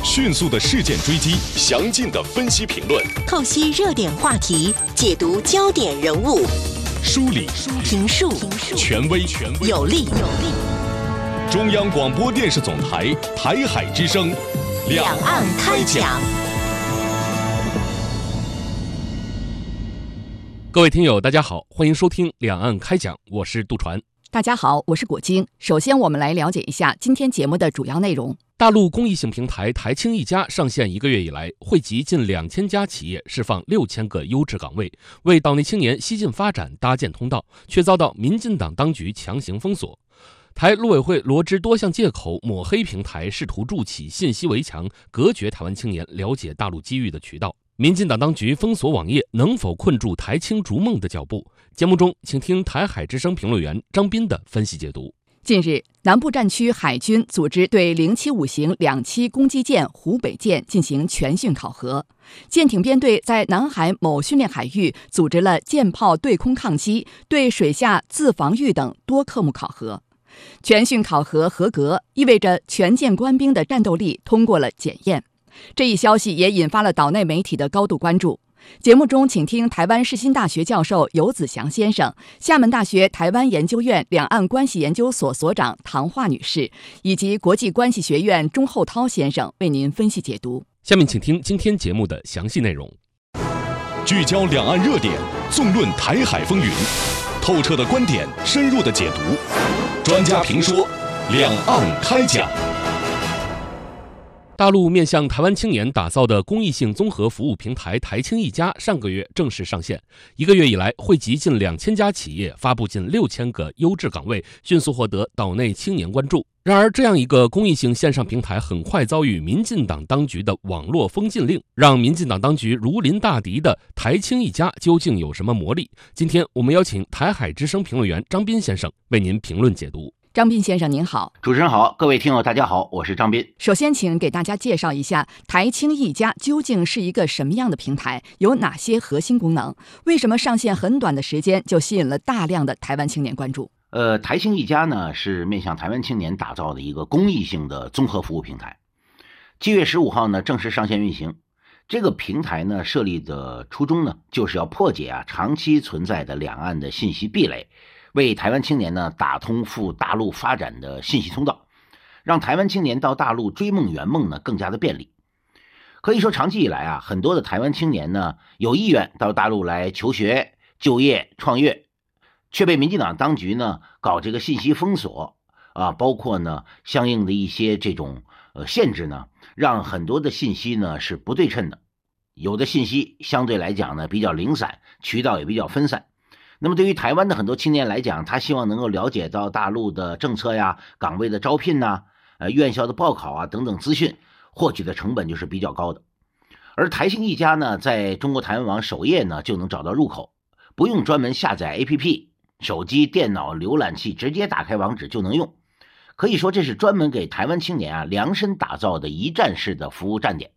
迅速的事件追击，详尽的分析评论， 透析热点话题，解读焦点人物， 梳理评述权威有力。 中央广播电视总台台海之声， 两岸开讲。 各位听友大家好，欢迎收听两岸开讲，我是杜传。 大家好，我是果晶。首先我们来了解一下今天节目的主要内容。 大陆公益性平台台青一家上线1个月以来，惠及近2000家企业，释放6000个优质岗位，为岛内青年西进发展搭建通道，却遭到民进党当局强行封锁。台陆委会罗织多项借口抹黑平台，试图筑起信息围墙，隔绝台湾青年了解大陆机遇的渠道。民进党当局封锁网页，能否困住台青逐梦的脚步？节目中，请听台海之声评论员张斌的分析解读。 近日，南部战区海军组织对075型2栖攻击舰湖北舰进行全训考核，舰艇编队在南海某训练海域组织了舰炮对空抗击、对水下自防御等多科目考核。全训考核合格，意味着全舰官兵的战斗力通过了检验。这一消息也引发了岛内媒体的高度关注。节目中，请听台湾世新大学教授游子祥先生、厦门大学台湾研究院两岸关系研究所所长唐华女士以及国际关系学院钟厚涛先生为您分析解读。 下面请听今天节目的详细内容。 聚焦两岸热点，纵论台海风云，透彻的观点，深入的解读，专家评说，两岸开讲。 大陆面向台湾青年打造的公益性综合服务平台台青一家上个月正式上线，1个月以来惠及近2000家企业，发布近6000个优质岗位，迅速获得岛内青年关注。然而，这样一个公益性线上平台很快遭遇民进党当局的网络封禁令，让民进党当局如临大敌的台青一家究竟有什么魔力？今天我们邀请台海之声评论员张斌先生为您评论解读。 张斌先生您好。 主持人好，各位听友大家好，我是张斌。 首先请给大家介绍一下台青一家究竟是一个什么样的平台，有哪些核心功能，为什么上线很短的时间就吸引了大量的台湾青年关注？ 台青一家呢是面向台湾青年打造的一个公益性的综合服务平台。7月15号呢正式上线运行。这个平台呢设立的初衷呢就是要破解长期存在的两岸的信息壁垒，为台湾青年呢打通赴大陆发展的信息通道，让台湾青年到大陆追梦圆梦呢更加的便利。可以说长期以来很多的台湾青年呢有意愿到大陆来求学、就业、创业，却被民进党当局呢搞这个信息封锁包括呢相应的一些这种限制呢，让很多的信息呢是不对称的，有的信息相对来讲呢比较零散，渠道也比较分散。那么对于台湾的很多青年来讲，他希望能够了解到大陆的政策呀、岗位的招聘院校的报考等等资讯，获取的成本就是比较高的。而台青一家呢，在中国台湾网首页呢就能找到入口，不用专门下载 APP， 手机、电脑浏览器直接打开网址就能用。可以说这是专门给台湾青年量身打造的一站式的服务站点。